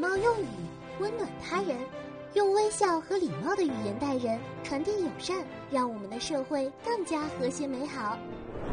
貌用语温暖他人，用微笑和礼貌的语言待人，传递友善，让我们的社会更加和谐美好。